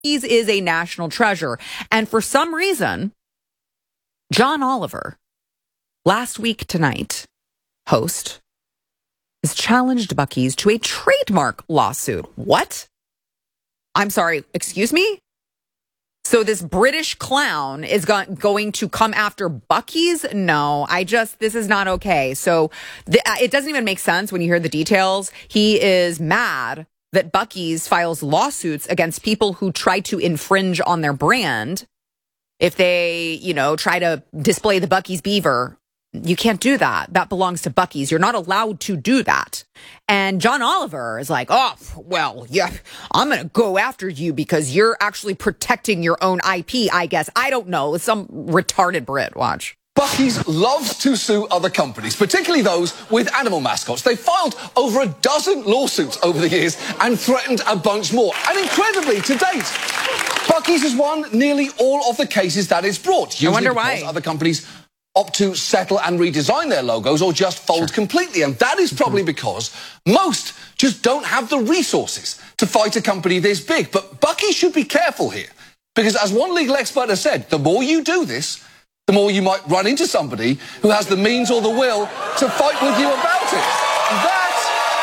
Buc-ee's is a national treasure. And for some reason, John Oliver, last week tonight, host, has challenged Buc-ee's to a trademark lawsuit. What? I'm sorry, excuse me? So this British clown is going to come after Buc-ee's? No, this is not okay. So it doesn't even make sense when you hear the details. He is mad that Buc-ee's files lawsuits against people who try to infringe on their brand. If they, try to display the Buc-ee's beaver, you can't do that. That belongs to Buc-ee's. You're not allowed to do that. And John Oliver is like, oh, well, yeah, I'm going to go after you because you're actually protecting your own IP, I guess. I don't know. It's some retarded Brit. Watch. Buc-ee's loves to sue other companies, particularly those with animal mascots. They've filed over a dozen lawsuits over the years and threatened a bunch more. And incredibly, to date, Buc-ee's has won nearly all of the cases that it's brought. I wonder why. Other companies opt to settle and redesign their logos or just fold completely. And that is probably because most just don't have the resources to fight a company this big. But Buc-ee's should be careful here, because as one legal expert has said, the more you do this, the more you might run into somebody who has the means or the will to fight with you about it. That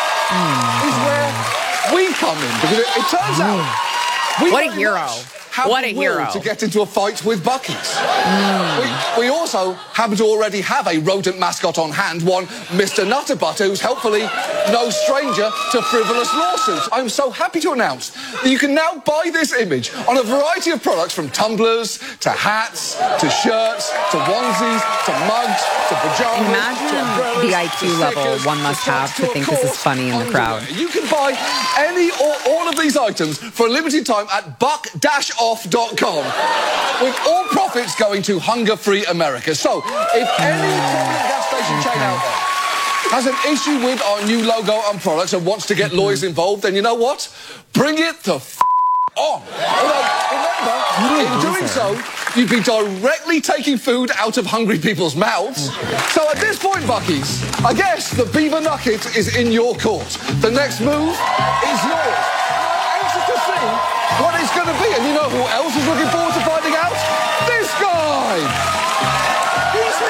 is where we come in, because it turns out we what a hero. What a hero. To get into a fight with Buc-ee's. We also happen to already have a rodent mascot on hand, one Mr. Nutterbutter, who's helpfully no stranger to frivolous lawsuits. I'm so happy to announce that you can now buy this image on a variety of products, from tumblers to hats to shirts to onesies to mugs to pajamas. Imagine the IQ level one must have to think this is funny in the crowd. You can buy any or all of these items for a limited time at buck-off.com, with all profits going to hunger-free America. So, if any gas station chain out there has an issue with our new logo and products and wants to get lawyers involved, then you know what? Bring it the on. Although, remember, in doing so, you'd be directly taking food out of hungry people's mouths. So at this point, Buc-ee's, I guess the beaver nugget is in your court. The next move is yours. I'm anxious to see what it's going to be. And you know who else is looking forward to finding out? This guy! He's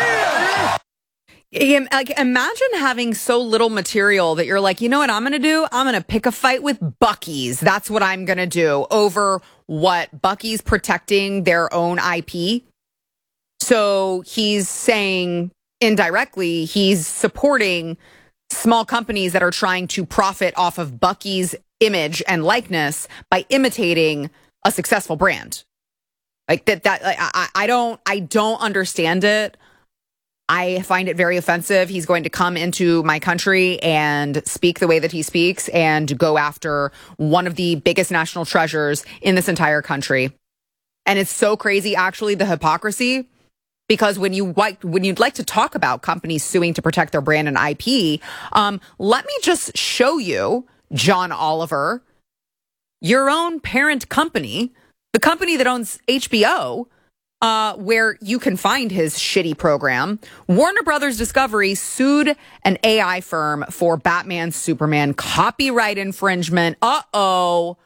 here! Like, imagine having so little material that you're like, you know what I'm going to do? I'm going to pick a fight with Buc-ee's. That's what I'm going to do. Over what? Buc-ee's protecting their own IP. So he's saying indirectly, he's supporting small companies that are trying to profit off of Buc-ee's image and likeness by imitating a successful brand. Like that I don't understand it. I find it very offensive. He's going to come into my country and speak the way that he speaks and go after one of the biggest national treasures in this entire country. And it's so crazy, actually, the hypocrisy, because when you'd like to talk about companies suing to protect their brand and IP, let me just show you, John Oliver, your own parent company, the company that owns HBO, where you can find his shitty program. Warner Brothers Discovery sued an AI firm for Batman Superman copyright infringement. Uh-oh.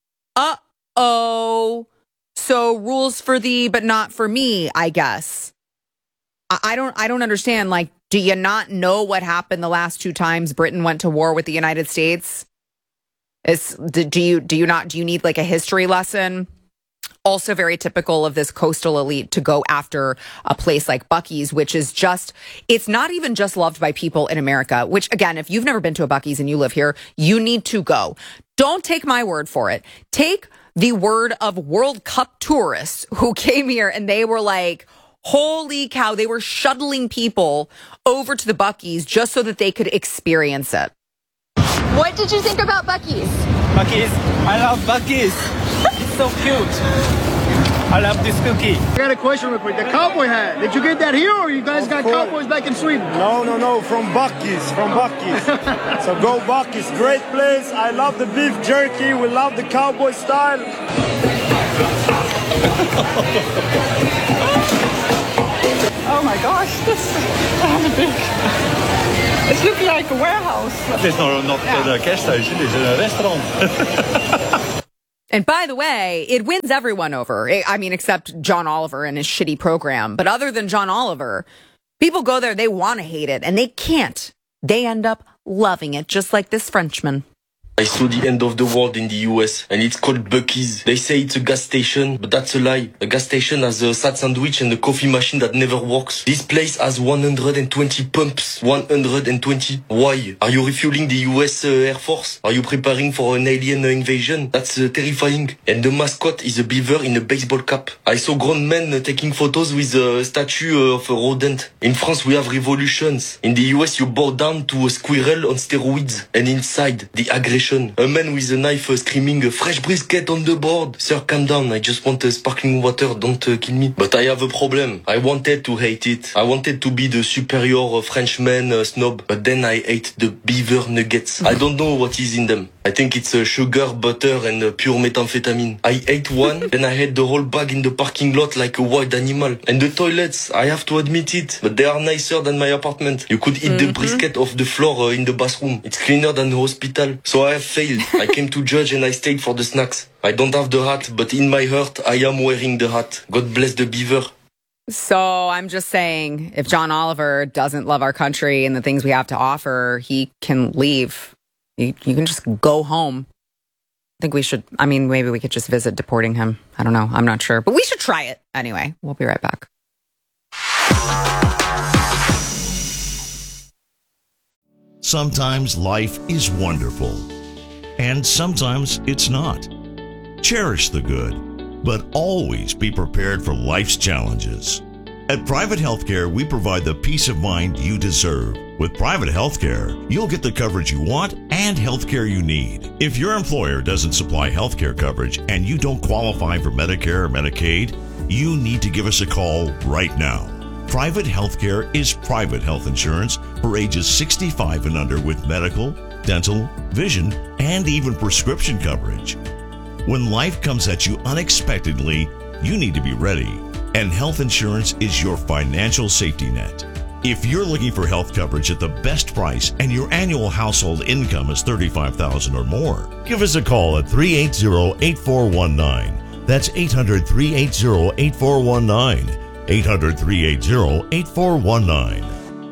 So rules for thee, but not for me, I guess. I don't understand. Like, do you not know what happened the last two times Britain went to war with the United States? Do you need like a history lesson? Also very typical of this coastal elite to go after a place like Buc-ee's, which is just, it's not even just loved by people in America, which again, if you've never been to a Buc-ee's and you live here, you need to go. Don't take my word for it. Take the word of World Cup tourists who came here and they were like, holy cow, they were shuttling people over to the Buc-ee's just so that they could experience it. What did you think about Buc-ee's? Buc-ee's, I love Buc-ee's. It's so cute. I love this cookie. I got a question real quick. The cowboy hat, did you get that here or you guys got cowboys back in Sweden? No, from Buc-ee's, So go Buc-ee's, great place. I love the beef jerky. We love the cowboy style. Oh my gosh, it looks like a warehouse. Het is nog het kersthuisje, het is een restaurant. And by the way, it wins everyone over. I mean, except John Oliver and his shitty program. But other than John Oliver, people go there, they want to hate it, and they can't. They end up loving it, just like this Frenchman. I saw the end of the world in the US, and it's called Buc-ee's. They say it's a gas station, but that's a lie. A gas station has a sad sandwich and a coffee machine that never works. This place has 120 pumps. 120. Why? Are you refueling the US Air Force? Are you preparing for an alien invasion? That's terrifying. And the mascot is a beaver in a baseball cap. I saw grown men taking photos with a statue of a rodent. In France, we have revolutions. In the US, you bow down to a squirrel on steroids. And inside, the aggression. A man with a knife screaming, a fresh brisket on the board. Sir, calm down. I just want sparkling water. Don't kill me. But I have a problem. I wanted to hate it. I wanted to be the superior Frenchman snob. But then I ate the beaver nuggets. I don't know what is in them. I think it's sugar, butter, and pure methamphetamine. I ate one, then I had the whole bag in the parking lot like a wild animal. And the toilets, I have to admit it, but they are nicer than my apartment. You could eat the brisket off the floor in the bathroom. It's cleaner than the hospital. So I have failed. I came to judge and I stayed for the snacks. I don't have the hat, but in my heart, I am wearing the hat. God bless the beaver. So I'm just saying, if John Oliver doesn't love our country and the things we have to offer, he can leave. You can just go home. I think we should, maybe we could just visit deporting him. I don't know. I'm not sure. But we should try it. Anyway, we'll be right back. Sometimes life is wonderful, and sometimes it's not. Cherish the good, but always be prepared for life's challenges. At Private Healthcare, we provide the peace of mind you deserve. With Private Healthcare, you'll get the coverage you want and healthcare you need. If your employer doesn't supply healthcare coverage and you don't qualify for Medicare or Medicaid, you need to give us a call right now. Private Healthcare is private health insurance for ages 65 and under with medical, dental, vision, and even prescription coverage. When life comes at you unexpectedly, you need to be ready. And health insurance is your financial safety net. If you're looking for health coverage at the best price and your annual household income is $35,000 or more, give us a call at 380-8419. That's 800-380-8419. 800-380-8419.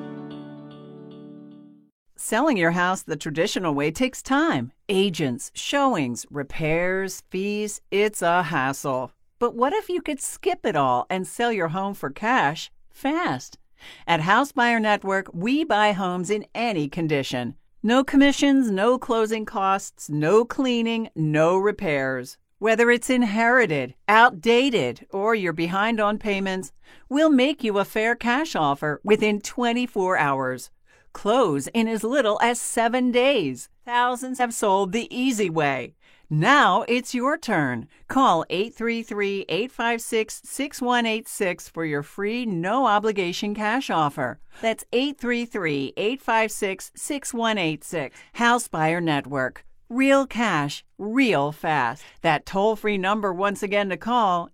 Selling your house the traditional way takes time. Agents, showings, repairs, fees. It's a hassle. But what if you could skip it all and sell your home for cash fast? At House Buyer Network, we buy homes in any condition. No commissions, no closing costs, no cleaning, no repairs. Whether it's inherited, outdated, or you're behind on payments, we'll make you a fair cash offer within 24 hours. Close in as little as 7 days. Thousands have sold the easy way. Now it's your turn. Call 833-856-6186 for your free, no-obligation cash offer. That's 833-856-6186. House Buyer Network. Real cash, real fast. That toll-free number once again to call,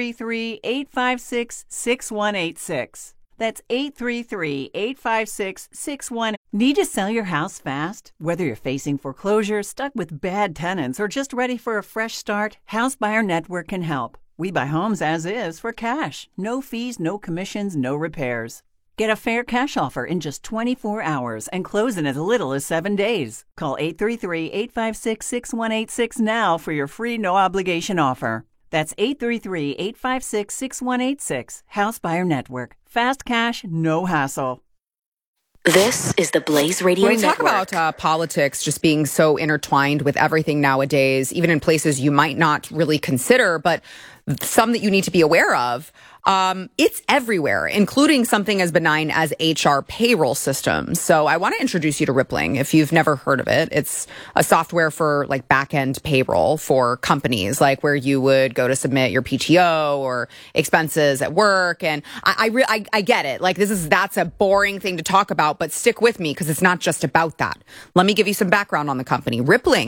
833-856-6186. That's 833-856-6186. Need to sell your house fast? Whether you're facing foreclosure, stuck with bad tenants, or just ready for a fresh start, House Buyer Network can help. We buy homes as is for cash. No fees, no commissions, no repairs. Get a fair cash offer in just 24 hours and close in as little as 7 days. Call 833-856-6186 now for your free no-obligation offer. That's 833-856-6186. House Buyer Network. Fast cash, no hassle. This is the Blaze Radio When we Network. talk about politics just being so intertwined with everything nowadays, even in places you might not really consider, but some that you need to be aware of, it's everywhere, including something as benign as HR payroll systems. So I want to introduce you to Rippling if you've never heard of it. It's a software for like back-end payroll for companies, like where you would go to submit your PTO or expenses at work. And I get it. Like that's a boring thing to talk about, but stick with me because it's not just about that. Let me give you some background on the company. Rippling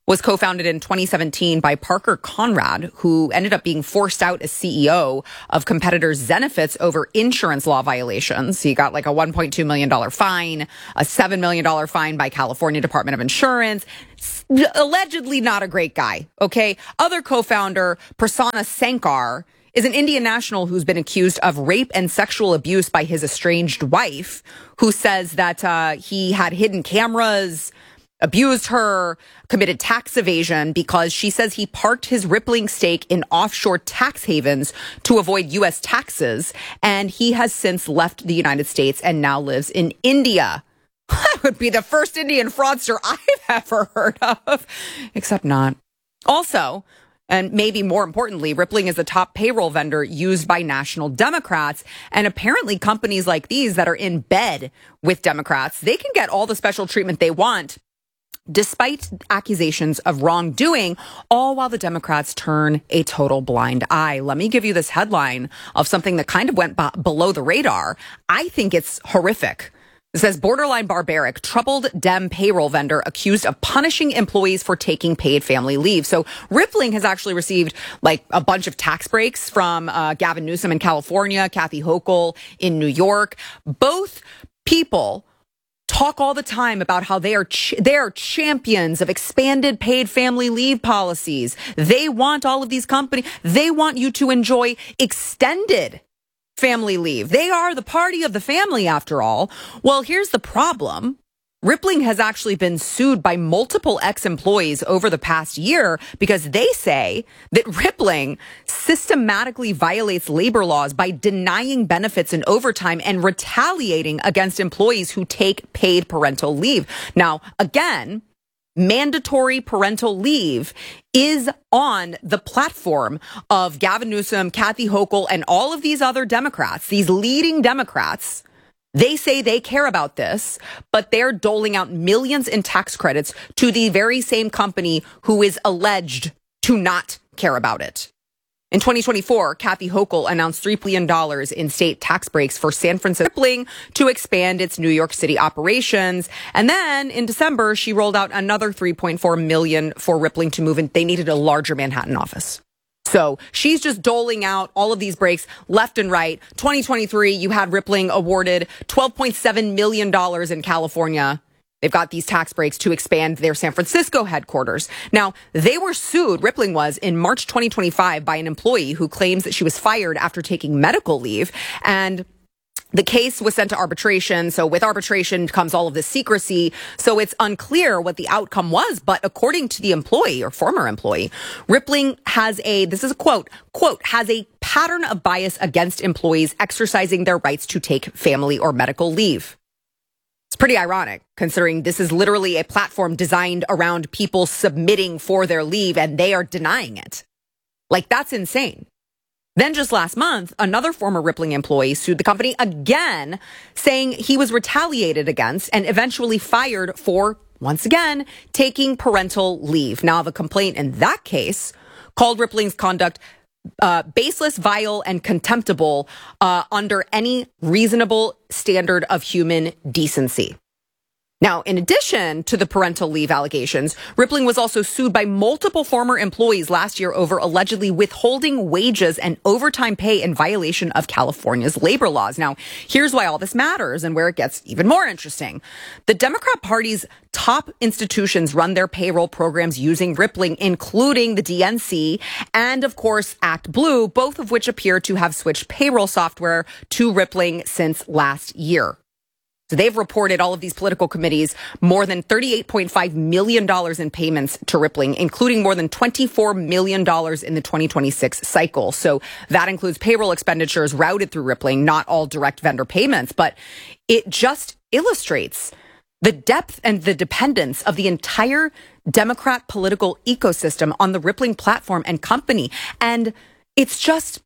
was co-founded in 2017 by Parker Conrad, who ended up being forced out as CEO of competitor Zenefits over insurance law violations. He got like a $1.2 million fine, a $7 million fine by California Department of Insurance. Allegedly not a great guy, okay? Other co-founder, Prasanna Sankar, is an Indian national who's been accused of rape and sexual abuse by his estranged wife, who says that he had hidden cameras, abused her, committed tax evasion because she says he parked his Rippling stake in offshore tax havens to avoid U.S. taxes. And he has since left the United States and now lives in India. That would be the first Indian fraudster I've ever heard of, except not. Also, and maybe more importantly, Rippling is a top payroll vendor used by national Democrats. And apparently companies like these that are in bed with Democrats, they can get all the special treatment they want despite accusations of wrongdoing, all while the Democrats turn a total blind eye. Let me give you this headline of something that kind of went below the radar. I think it's horrific. It says borderline barbaric, troubled Dem payroll vendor accused of punishing employees for taking paid family leave. So Rippling has actually received like a bunch of tax breaks from Gavin Newsom in California, Kathy Hochul in New York. Both people talk all the time about how they are champions of expanded paid family leave policies. They want all of these companies. They want you to enjoy extended family leave. They are the party of the family after all. Well, here's the problem. Rippling has actually been sued by multiple ex-employees over the past year because they say that Rippling systematically violates labor laws by denying benefits and overtime and retaliating against employees who take paid parental leave. Now, again, mandatory parental leave is on the platform of Gavin Newsom, Kathy Hochul, and all of these other Democrats, these leading Democrats. They say they care about this, but they're doling out millions in tax credits to the very same company who is alleged to not care about it. In 2024, Kathy Hochul announced $3 billion in state tax breaks for San Francisco Rippling to expand its New York City operations. And then in December, she rolled out another $3.4 million for Rippling to move in. They needed a larger Manhattan office. So she's just doling out all of these breaks left and right. 2023, you had Rippling awarded $12.7 million in California. They've got these tax breaks to expand their San Francisco headquarters. Now, they were sued, Rippling was, in March 2025 by an employee who claims that she was fired after taking medical leave. And the case was sent to arbitration. So with arbitration comes all of this secrecy. So it's unclear what the outcome was. But according to the employee or former employee, Rippling has this is a quote, has a pattern of bias against employees exercising their rights to take family or medical leave. It's pretty ironic considering this is literally a platform designed around people submitting for their leave and they are denying it. Like, that's insane. Then just last month, another former Rippling employee sued the company again, saying he was retaliated against and eventually fired for, once again, taking parental leave. Now, the complaint in that case called Rippling's conduct baseless, vile, and contemptible under any reasonable standard of human decency. Now, in addition to the parental leave allegations, Rippling was also sued by multiple former employees last year over allegedly withholding wages and overtime pay in violation of California's labor laws. Now, here's why all this matters and where it gets even more interesting. The Democrat Party's top institutions run their payroll programs using Rippling, including the DNC and, of course, ActBlue, both of which appear to have switched payroll software to Rippling since last year. So they've reported, all of these political committees, more than $38.5 million in payments to Rippling, including more than $24 million in the 2026 cycle. So that includes payroll expenditures routed through Rippling, not all direct vendor payments. But it just illustrates the depth and the dependence of the entire Democrat political ecosystem on the Rippling platform and company. And it's just,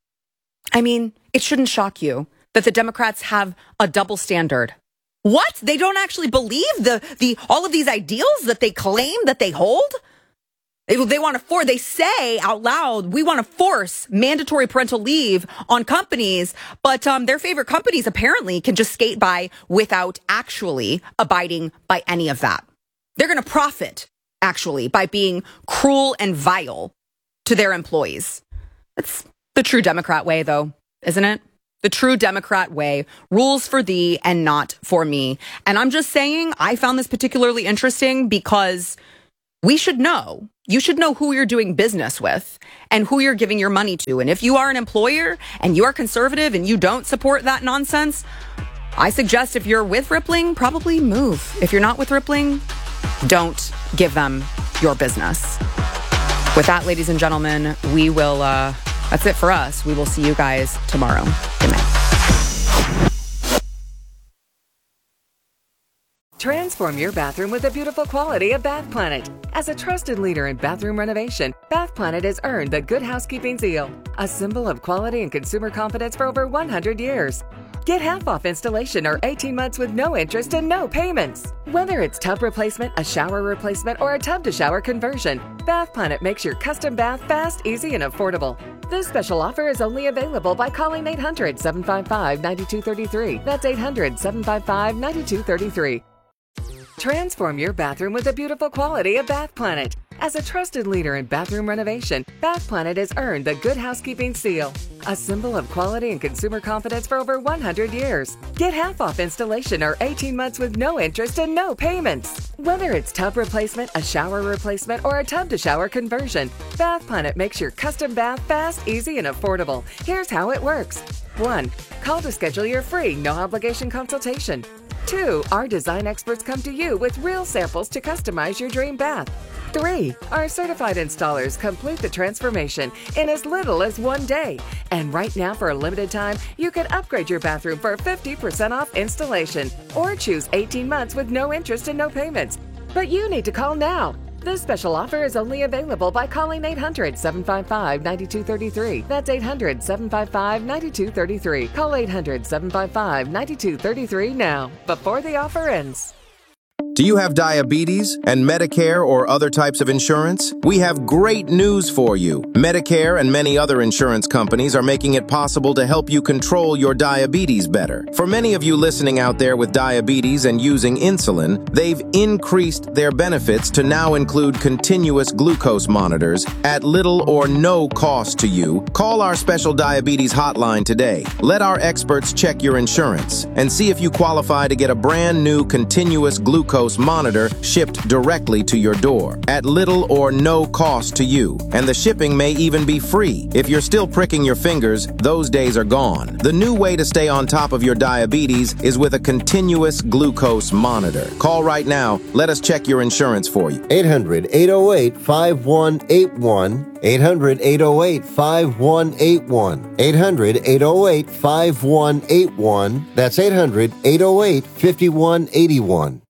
it shouldn't shock you that the Democrats have a double standard. What? They don't actually believe all of these ideals that they claim that they hold? They want to they say out loud, we want to force mandatory parental leave on companies, but their favorite companies apparently can just skate by without actually abiding by any of that. They're going to profit actually, by being cruel and vile to their employees. That's the true Democrat way, though, isn't it? The true Democrat way, rules for thee and not for me. And I'm just saying, I found this particularly interesting because we should know. You should know who you're doing business with and who you're giving your money to. And if you are an employer and you are conservative and you don't support that nonsense, I suggest if you're with Rippling, probably move. If you're not with Rippling, don't give them your business. With that, ladies and gentlemen, we will, that's it for us. We will see you guys tomorrow. Good night. Transform your bathroom with the beautiful quality of Bath Planet. As a trusted leader in bathroom renovation, Bath Planet has earned the Good Housekeeping seal, a symbol of quality and consumer confidence for over 100 years. Get half off installation or 18 months with no interest and no payments. Whether it's tub replacement, a shower replacement, or a tub-to-shower conversion, Bath Planet makes your custom bath fast, easy, and affordable. This special offer is only available by calling 800-755-9233. That's 800-755-9233. Transform your bathroom with the beautiful quality of Bath Planet. As a trusted leader in bathroom renovation, Bath Planet has earned the Good Housekeeping seal, a symbol of quality and consumer confidence for over 100 years. Get half off installation or 18 months with no interest and no payments. Whether it's tub replacement, a shower replacement, or a tub-to-shower conversion, Bath Planet makes your custom bath fast, easy, and affordable. Here's how it works. 1. Call to schedule your free, no-obligation consultation. 2. Our design experts come to you with real samples to customize your dream bath. 3. Our certified installers complete the transformation in as little as 1 day. And right now, for a limited time, you can upgrade your bathroom for 50% off installation or choose 18 months with no interest and no payments. But you need to call now. This special offer is only available by calling 800-755-9233. That's 800-755-9233. Call 800-755-9233 now, before the offer ends. Do you have diabetes and Medicare or other types of insurance? We have great news for you. Medicare and many other insurance companies are making it possible to help you control your diabetes better. For many of you listening out there with diabetes and using insulin, they've increased their benefits to now include continuous glucose monitors at little or no cost to you. Call our special diabetes hotline today. Let our experts check your insurance and see if you qualify to get a brand new continuous glucose monitor shipped directly to your door at little or no cost to you. And the shipping may even be free. If you're still pricking your fingers, those days are gone. The new way to stay on top of your diabetes is with a continuous glucose monitor. Call right now. Let us check your insurance for you. 800-808-5181. 800-808-5181. 800-808-5181. That's 800-808-5181.